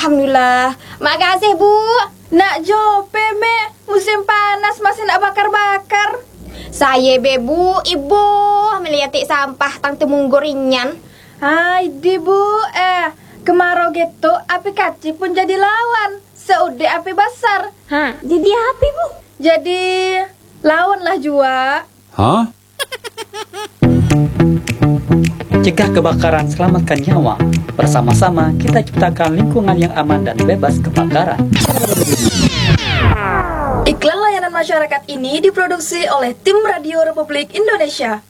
Alhamdulillah. Makasih, Bu. Nak jope, Me. Musim panas masih nak bakar-bakar. Saya bebu, Ibu. Melihatik sampah tang temunggur rinyan. Hai, di Bu. Kemarau gitu, api kaci pun jadi lawan. Seude api besar. Jadi apa, Bu? Jadi lawan lah jua. Hah? Cegah kebakaran, selamatkan nyawa. Bersama-sama kita ciptakan lingkungan yang aman dan bebas kebakaran. Iklan layanan masyarakat ini diproduksi oleh Tim Radio Republik Indonesia.